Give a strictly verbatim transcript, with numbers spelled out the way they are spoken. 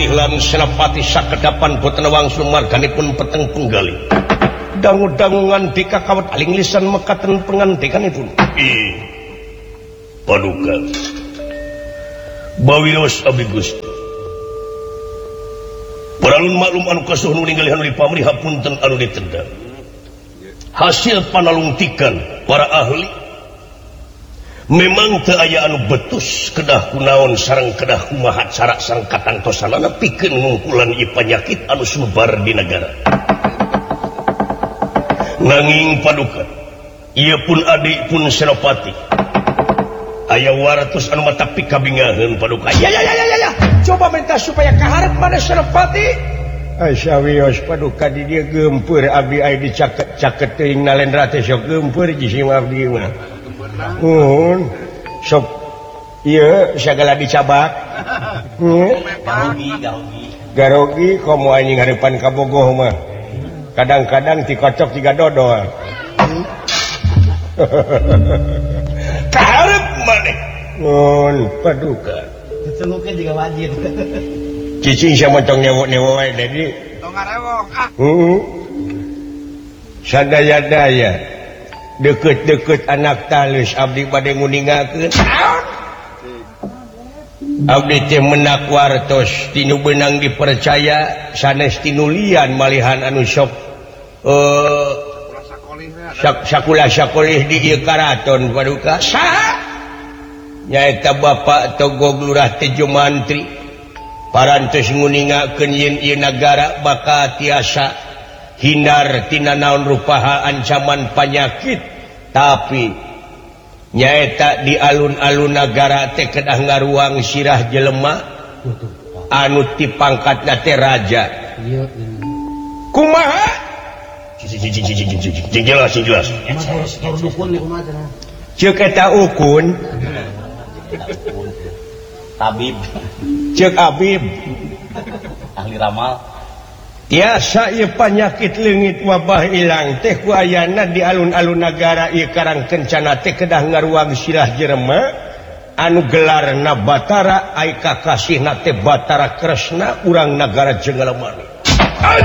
ihlan senapati sakedapan boten wangsul marganipun peteng penggali dangu-dangungan dikakawat aling lisan mekaten pengantikanipun ih paduka bawios abdi Gusti paralun maklum anu kasuh nu ningali anu dipamriha punten anu ditendang hasil panalungtikan para ahli memang teu aya anu betus kedah kunaon sareng kedah kumaha cara sareng katangtosanana pikeun ngungkulan ieu panyakit anu sumebar di negara. Nanging paduka ieu pun adik pun senopati aya waratos anu mata pikabingaheun paduka. Ya ya ya ya ya coba minta supaya kaharep mana senopati. Asawios paduka di dieu geumpeur abdi aya dicaket-caket teuing nalendra teh sok geumpeur jisim abdi mah. Nuhun sok ieu sagala dicabak. Garogi garogi. Garogi komo anjing hareupan ka bogoh mah. Kadang-kadang ti kocok tiga dodol. Kaharep maneh. Nuhun paduka. Dicengukeun juga wajib. Cicing sama tong nyewo-nyewo wae jadi. Tong ngarewok ah. Heeh. Sadaya-daya deket-deket anak talus abdi bade nguningakeun. Abdi teh menak wartos tinu beunang dipercaya sanes tinulian malihan anu sok eh sakula sakolih di ieu karaton paduka. Saha? Nyaeta Bapak Togog Lurah Tejo Mantri parantos nguningakeun yen ieu nagara bakal tiasa hindar tina naon rupaha ancaman penyakit tapi nyaeta di alun-alun negara teh kedah ngaruang sirah jelema anu ti pangkatna teh raja. Kumaha? Jelas jelas. Ceuk eta ukun. Tabib. Ceuk Abib. Ahli ramal. Tiasa ieu panyakit leungit wabah ilang teh ku ayana di alun-alun nagara ieu karang kencana teh kedah ngaruang sirah jelema anu gelarna Batara ai kakasihna teh Batara Kresna urang nagara Jenggalamani.